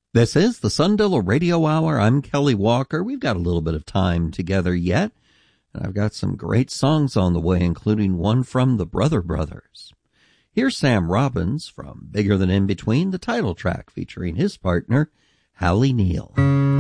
This is the Sundillo Radio Hour. I'm Kelly Walker. We've got a little bit of time together yet, and I've got some great songs on the way, including one from the Brother Brothers. Here's Sam Robbins from Bigger Than In Between, the title track featuring his partner, Hallie Neal.